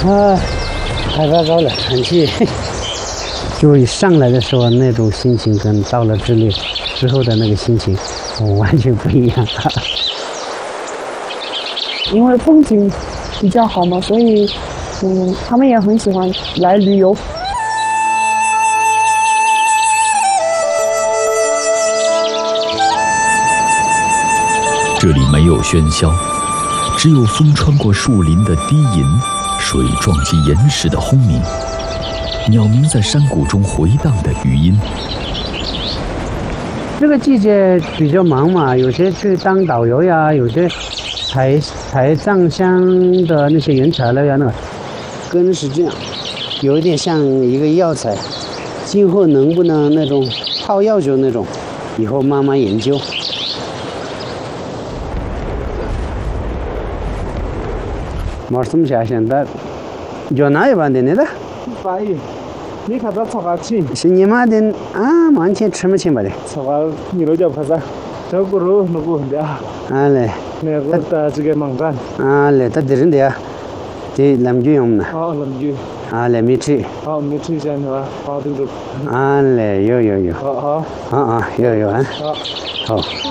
啊，海拔高了，天气就一上来的时候那种心情跟到了这里之后的那个心情，完全不一样。 因为风景比较好嘛，所以他们也很喜欢来旅游。 这里没有喧嚣，只有风穿过树林的低吟，水撞击岩石的轰鸣，鸟鸣在山谷中回荡的余音。 这个季节比较忙嘛，有些去当导游呀，有些采藏香的那些原材料呀，那个根是这样，有一点像一个药材，今后能不能那种泡药酒那种，以后慢慢研究。말씀하신다. 전화해 봤는데. 빠이. 니 가다 사가치. 신님한테 많지 처음에 말해. 사가 이러자 봐서. 저거로 누구인데야. 알레. 내가 다 지게 망간. 알레. 다 들은데야. 제 남주 없나? 남주. 알레 미치. 미치잖아. 아들. 알레 요요요. 요요.